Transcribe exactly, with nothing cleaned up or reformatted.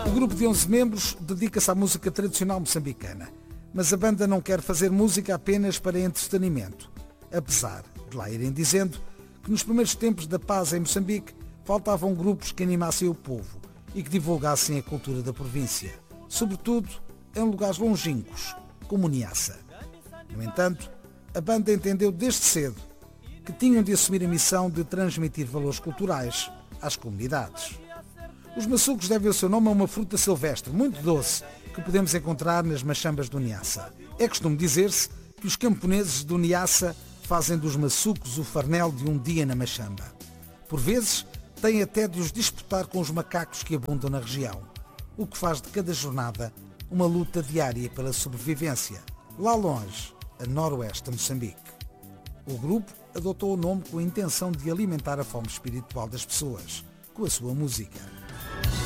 O grupo de onze membros dedica-se à música tradicional moçambicana, mas a banda não quer fazer música apenas para entretenimento, apesar de lá irem dizendo que nos primeiros tempos da paz em Moçambique faltavam grupos que animassem o povo e que divulgassem a cultura da província, sobretudo em lugares longínquos, como Niassa. No entanto, a banda entendeu desde cedo que tinham de assumir a missão de transmitir valores culturais às comunidades. Os maçucos devem o seu nome a uma fruta silvestre, muito doce, que podemos encontrar nas machambas do Niassa. É costume dizer-se que os camponeses do Niassa fazem dos maçucos o farnel de um dia na machamba. Por vezes, têm até de os disputar com os macacos que abundam na região, o que faz de cada jornada uma luta diária pela sobrevivência, lá longe, a noroeste de Moçambique. O grupo adotou o nome com a intenção de alimentar a fome espiritual das pessoas, com a sua música.